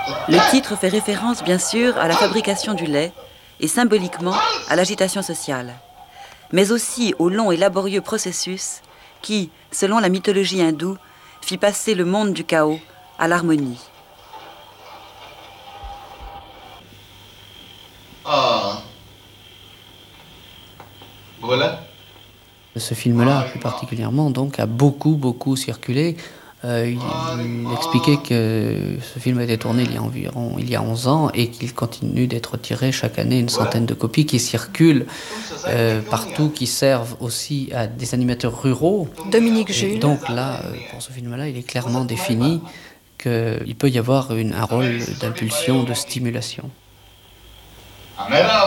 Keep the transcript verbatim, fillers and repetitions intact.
Le titre fait référence bien sûr à la fabrication du lait et symboliquement à l'agitation sociale, mais aussi au long et laborieux processus qui, selon la mythologie hindoue, fit passer le monde du chaos à l'harmonie. Ah. Voilà. Ce film-là, plus particulièrement, donc, a beaucoup, beaucoup circulé. Euh, il, il expliquait que ce film a été tourné il y a environ il y a onze ans et qu'il continue d'être tiré chaque année une centaine de copies qui circulent euh, partout, qui servent aussi à des animateurs ruraux. Dominique Et Jules. donc là, euh, pour ce film-là, il est clairement défini qu'il peut y avoir une, un rôle d'impulsion, de stimulation.